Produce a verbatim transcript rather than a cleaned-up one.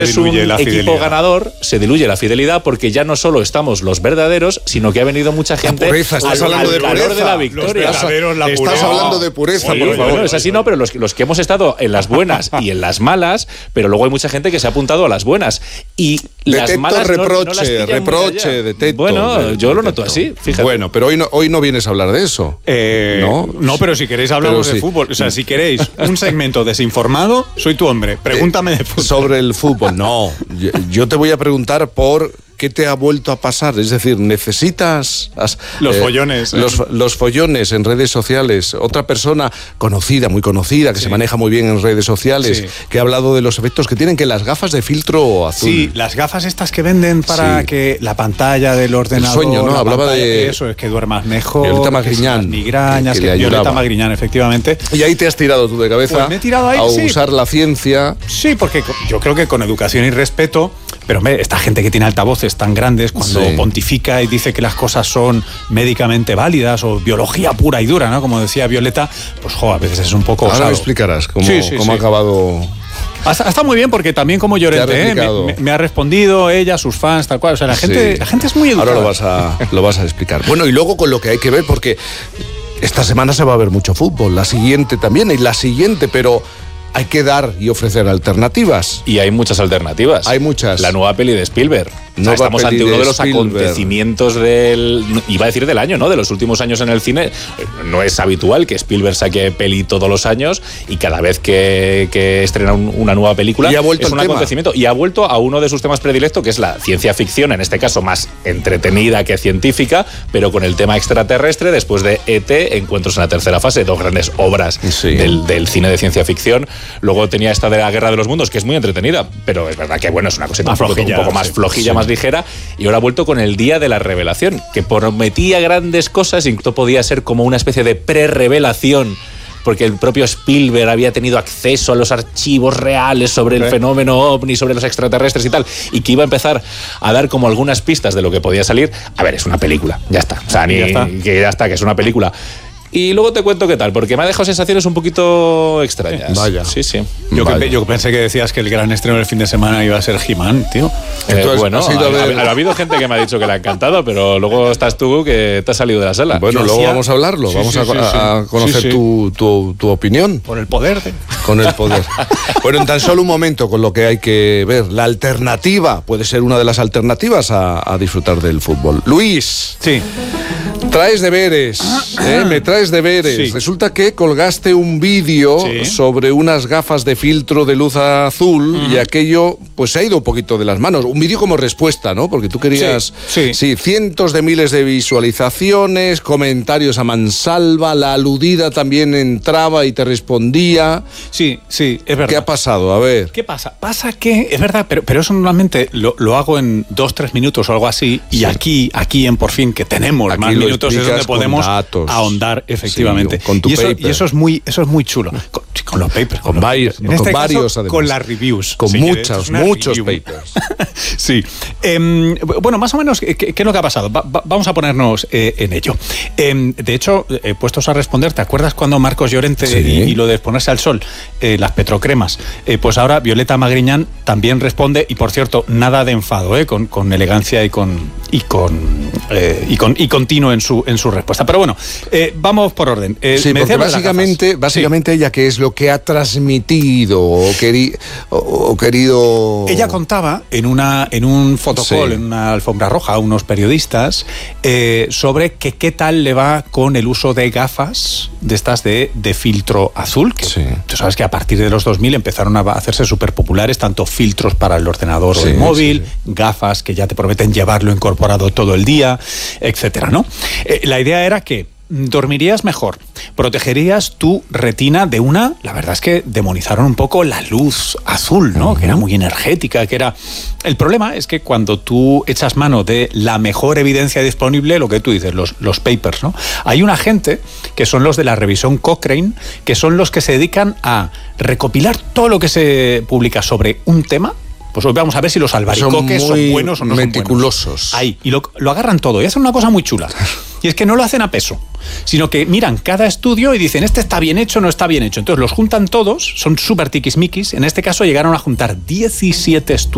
es un equipo ganador, se diluye la fidelidad porque ya no solo estamos los verdaderos, sino que ha venido mucha gente pureza, estás al, hablando al de calor pureza. de la victoria. Los verdaderos, la estás pureza. hablando de pureza, Sí, por favor. Bueno, es así, no, pero los, los que hemos estado en las buenas y en las malas, pero luego hay mucha gente que se ha apuntado a las buenas. Y las detecto malas reproche, no, no las pillan reproche, detecto. Bueno, detecto. yo lo noto así, fíjate. Bueno, pero hoy no, hoy no vienes a hablar de eso. Eh, ¿No? no, pero si queréis hablamos Pero de sí. fútbol. O sea, si queréis un segmento desinformado, soy tu hombre. Pregúntame de fútbol. Sobre el fútbol, no. Yo, yo te voy a preguntar por qué te ha vuelto a pasar. Es decir, necesitas... Has, los eh, follones. ¿eh? Los, los follones en redes sociales. Otra persona conocida, muy conocida, que sí. se maneja muy bien en redes sociales, sí. que ha hablado de los efectos que tienen que las gafas de filtro azul. Sí, las gafas estas que venden para sí. que la pantalla del ordenador... El sueño, ¿no? Hablaba pantalla, de... Eso, es que duermas mejor. Violeta Magriñán. Migrañas, que, que, que que Violeta Magriñán, efectivamente. Y ahí te has tirado tú de cabeza pues me he tirado ahí, a sí. usar la ciencia. Sí, porque yo creo que con educación y respeto, pero hombre, esta gente que tiene altavoces tan grandes, cuando sí. pontifica y dice que las cosas son médicamente válidas o biología pura y dura, ¿no? Como decía Violeta, pues jo, a veces es un poco Ahora osado. me explicarás cómo, sí, sí, cómo sí. ha acabado... Está, está muy bien porque también como Llorente, ¿eh? me, me, me ha respondido ella, sus fans, tal cual. O sea, la gente, sí. la gente es muy educada. Ahora lo vas a, lo vas a explicar. Bueno, y luego con lo que hay que ver, porque esta semana se va a ver mucho fútbol, la siguiente también, y la siguiente, pero... hay que dar y ofrecer alternativas. Y hay muchas alternativas. Hay muchas. La nueva peli de Spielberg. O sea, estamos ante uno de, de los Spielberg. acontecimientos del... Iba a decir del año, ¿no? De los últimos años en el cine. No es habitual que Spielberg saque peli todos los años y cada vez que, que estrena un, una nueva película y ha vuelto es un el acontecimiento. Tema. Y ha vuelto a uno de sus temas predilectos, que es la ciencia ficción, en este caso más entretenida que científica, pero con el tema extraterrestre, después de E T, Encuentros en la tercera fase, dos grandes obras sí. del, del cine de ciencia ficción. Luego tenía esta de la Guerra de los Mundos, que es muy entretenida, pero es verdad que bueno, es una cosita un poco, flojilla, un poco más sí, flojilla, sí. más ligera. Y ahora ha vuelto con el Día de la Revelación, que prometía grandes cosas, incluso podía ser como una especie de pre-revelación, porque el propio Spielberg había tenido acceso a los archivos reales sobre el ¿Eh? fenómeno ovni, sobre los extraterrestres y tal, y que iba a empezar a dar como algunas pistas de lo que podía salir. A ver, es una película, ya está. O sea, ni, ya está. que ya está, que es una película. Y luego te cuento qué tal, porque me ha dejado sensaciones un poquito extrañas. Vaya. Sí, sí. Yo, Vaya. Que, yo pensé que decías que el gran estreno del fin de semana iba a ser He-Man, tío. Eh, bueno, ha, ha, ha, ha habido gente que me ha dicho que le ha encantado, pero luego estás tú que te has salido de la sala. Bueno, yo luego hacía... vamos a hablarlo, sí, vamos sí, a, sí, a conocer sí, sí. Tu, tu, tu opinión. Por el poder. De... Con el poder. Bueno, en tan solo un momento, con lo que hay que ver. La alternativa, puede ser una de las alternativas a, a disfrutar del fútbol. Luis. Sí. Traes deberes, ¿eh? Me traes deberes. Sí. Resulta que colgaste un vídeo sí. sobre unas gafas de filtro de luz azul uh-huh. y aquello pues se ha ido un poquito de las manos. Un vídeo como respuesta, ¿no? Porque tú querías... Sí, sí. sí, cientos de miles de visualizaciones, comentarios a mansalva, la aludida también entraba y te respondía. Sí, sí, es verdad. ¿Qué ha pasado? A ver. ¿Qué pasa? Pasa que, es verdad, pero, pero eso normalmente lo, lo hago en dos, tres minutos o algo así, y sí. aquí, aquí en Por Fin, que tenemos aquí más minutos, es donde podemos datos, ahondar efectivamente. Sí, con tu y, eso, paper. y eso es muy, eso es muy chulo. Con, con los papers. Con, con, varios, en este con varios, caso, además. Con las reviews. Con si muchos, quieres, muchos review. papers. Sí. Eh, bueno, más o menos, ¿qué, qué es lo que ha pasado? Va, va, vamos a ponernos eh, en ello. Eh, de hecho, eh, puestos a responder, ¿te acuerdas cuando Marcos Llorente sí. y, y lo de exponerse al sol, eh, las petrocremas? Eh, pues ahora Violeta Magriñán también responde, y por cierto, nada de enfado, eh, con, con elegancia y con y con eh, y con y continuo en su en su respuesta. Pero bueno, eh, vamos por orden. Eh, sí, porque básicamente, básicamente sí. ella, ¿qué es lo que ha transmitido o, queri, o, o querido? Ella contaba en una en un fotocall, sí. en una alfombra roja, a unos periodistas eh, sobre que qué tal le va con el uso de gafas de estas de, de filtro azul, que sí. tú sabes que a partir de los dos mil empezaron a hacerse súper populares, tanto filtros para el ordenador sí, o el móvil, sí. gafas que ya te prometen llevarlo incorporado todo el día, etcétera, ¿no? Eh, la idea era que dormirías mejor, protegerías tu retina de una, la verdad es que demonizaron un poco la luz azul, ¿no? Uh-huh. Que era muy energética, que era... El problema es que cuando tú echas mano de la mejor evidencia disponible, lo que tú dices, los, los papers, ¿no? Hay una gente que son los de la revisión Cochrane, que son los que se dedican a recopilar todo lo que se publica sobre un tema. Pues hoy vamos a ver si los albaricoques son, son buenos o no meticulosos. Son buenos. Ahí, y lo, lo agarran todo y hacen una cosa muy chula. Y es que no lo hacen a peso, sino que miran cada estudio y dicen, este está bien hecho, no está bien hecho. Entonces los juntan todos, son súper tiquismiquis. En este caso llegaron a juntar diecisiete estudios.